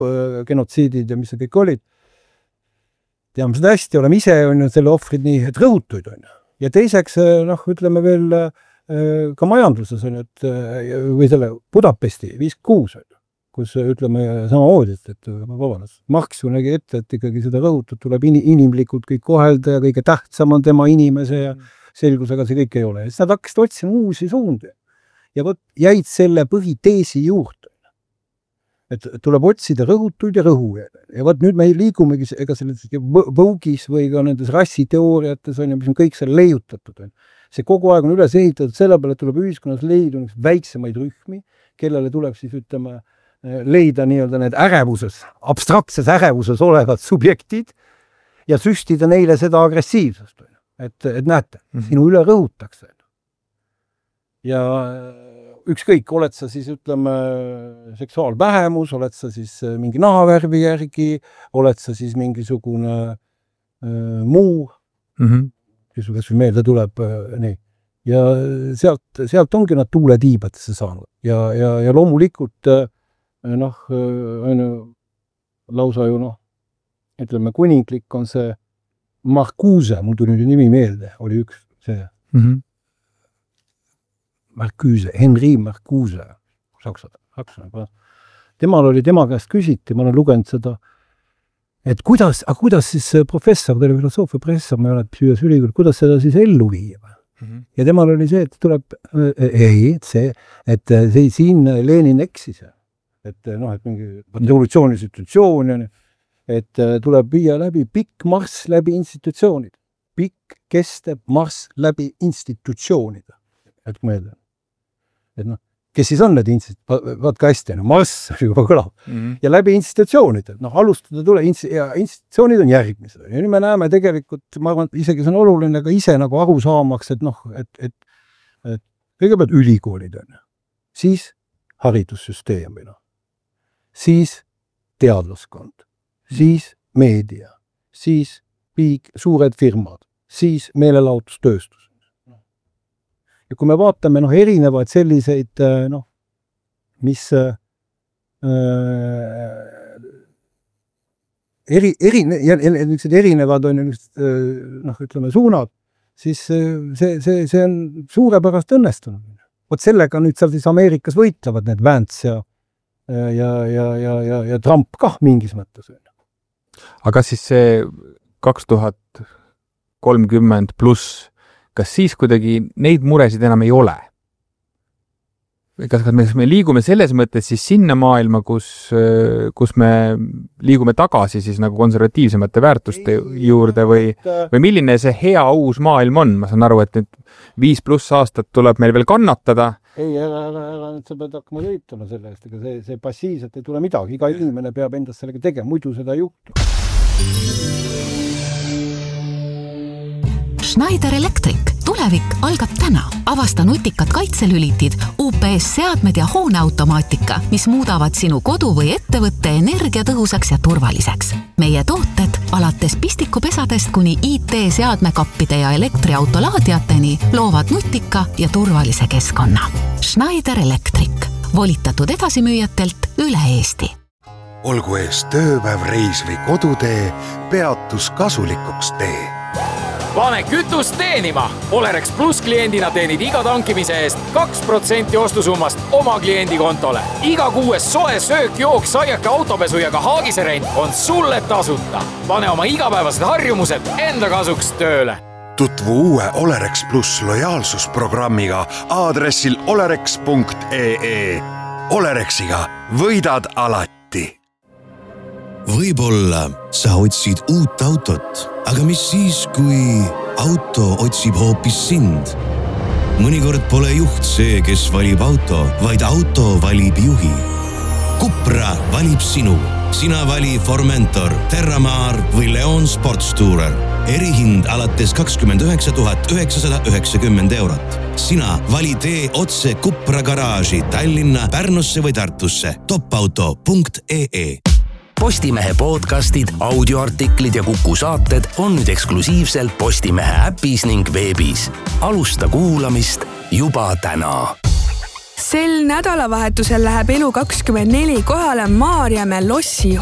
genotsiidid ja mis see kõik olid. Teame seda hästi, oleme ise on selle ohvrid nii, et rõhutuid on. Ja teiseks, ütleme veel ka majanduses on, et või selle Budapesti 56 on, kus ütleme samamoodi, et Marx ju nägi ette, et ikkagi seda rõhutut tuleb inimlikult kõik kohelda ja kõige tähtsam on tema inimese ja selgus, aga see kõik ei ole. Ja siis nad hakkasid otsima uusi suundi ja jäid selle põhiteesi juurde. Et tuleb otsida rõhutuid ja rõhujaid. Ja nüüd me liigumegi ega selles Vogue'is või ka nendes rassiteooriates on ja mis on kõik seal leiutatud. See kogu aeg on üles ehitatud selle peale, et tuleb ühiskonnas leida väiksemaid rühmi, kellele tuleb siis ütlema leida nii-öelda need ärevuses, abstraktses ärevuses olevad subjektid ja süstida neile seda agressiivsust. Et näete, sinu üle rõhutakse. Ja ükskõik, oled sa siis, ütleme, seksuaalvähemus, oled sa siis mingi nahavärvi järgi, oled sa siis mingisugune muu, kes või meelde tuleb, nii. Ja sealt ongi nad tuuletiibadesse saanud. Ja loomulikult, lausa ju, ütleme, kuninglik on see Marcuse, mul tuli nüüd nimi meelde, oli üks see. Marcuse, Henri Marcuse, saksane. Temal oli, tema käest küsiti, ma olen lugenud seda, et kuidas siis professor, teile filosoofia professor, ma ei ole psüüas ülikool, kuidas seda siis ellu viia? Ja temal oli see, et tuleb, et siin Lenin eksis, et mingi revolutsiooni institutsioon, et tuleb viia läbi pikk marss läbi institutsioonid. Pikk kestev marss läbi institutsioonid. Et mõelda. Et kes siis on need vaat ka hästi, marss juba kõlab. Ja läbi institutsioonid, alustada tule, ja institutsioonid on järgmised. Ja nüüd me näeme tegelikult, ma arvan, isegi see on oluline ka ise nagu aru saamaks, et kõigepealt ülikoolid on. Siis haridussüsteem, siis teadlaskond, siis meedia, siis suured firmad, siis meelelahutustööstus. Ja kui me vaatame erinevaid selliseid, mis erinevad on ütleme suunad, siis see on suurepärast õnnestunud. Vot sellega nüüd seal siis Ameerikas võitlevad need Vance ja Trump kah mingis mõttes. Aga siis see 2030 pluss, kas siis kuidagi neid muresid enam ei ole? Kas me liigume selles mõttes siis sinna maailma, kus me liigume tagasi siis nagu konservatiivsemate väärtuste juurde või milline see hea uus maailm on? Ma saan aru, et nüüd 5+ aastat tuleb meil veel kannatada. Ei, ära sa pead hakkama lõitama selle eest, ega see passiivselt ei tule midagi. Iga inimene peab endast sellega tegema, muidu seda ei juhtu. Schneider Electric. Tulevik algab täna. Avasta nutikad kaitselülitid, UPS-seadmed ja hooneautomaatika, mis muudavad sinu kodu või ettevõtte energiatõhusaks ja turvaliseks. Meie tooted alates pistikupesadest kuni IT-seadmekappide ja elektriautolaadiateni loovad nutika ja turvalise keskkonna. Schneider Electric. Volitatud edasimüüjatelt üle Eesti. Olgu ees tööpäev, reis või kodutee, peatus kasulikuks tee. Pane kütust teenima! Olerex Plus kliendina teenid iga tankimise eest 2% ostusummast oma kliendi kontole. Iga kuues soe söök, jook, saiake, autopesu ja ka haagiserent on sulle tasuta. Pane oma igapäevased harjumused enda kasuks tööle. Tutvu uue Olerex Plus lojaalsusprogrammiga aadressil olerex.ee. Olerexiga võidad alati. Võib-olla sa otsid uut autot, aga mis siis, kui auto otsib hoopis sind? Mõnikord pole juht see, kes valib auto, vaid auto valib juhi. Cupra valib sinu. Sina vali Formentor, Terramar või Leon Sportstourer. Erihind alates 29 990 €. Sina vali tee otse Cupra garaaži Tallinna, Pärnusse või Tartusse. Topauto.ee. Postimehe podcastid, audioartiklid ja Kuku saated on nüüd eksklusiivselt Postimehe äpis ning veebis. Alusta kuulamist juba täna. Sel nädalavahetusel läheb Elu24 kohale Maarjamäe lossi